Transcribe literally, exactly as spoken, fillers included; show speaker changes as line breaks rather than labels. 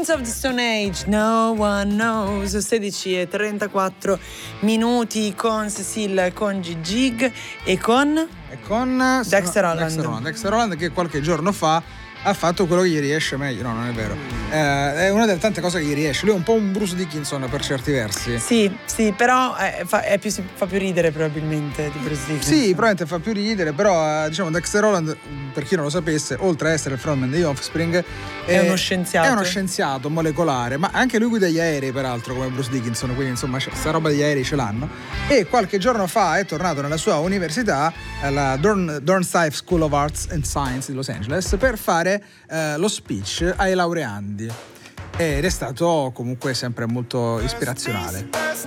Queens of the Stone Age, No One Knows. Sedici e trentaquattro minuti con Cecil, con Gigi e con
e con
Dexter Holland.
Dexter Holland. Dexter Holland che qualche giorno fa ha fatto quello che gli riesce meglio. No, non è vero. Eh, è una delle tante cose che gli riesce. Lui è un po' un Bruce Dickinson per certi versi.
Sì, sì, però è, fa, è più, fa più ridere probabilmente di Bruce Dickinson.
Sì, probabilmente fa più ridere, però diciamo Dexter Holland, per chi non lo sapesse, oltre a essere il frontman degli Offspring,
è, è uno scienziato.
È uno scienziato molecolare, ma anche lui guida gli aerei, peraltro, come Bruce Dickinson, quindi insomma questa roba degli aerei ce l'hanno. E qualche giorno fa è tornato nella sua università, la Dorn, Dornsife School of Arts and Science di Los Angeles, per fare eh, lo speech ai laureandi. Ed è stato comunque sempre molto ispirazionale.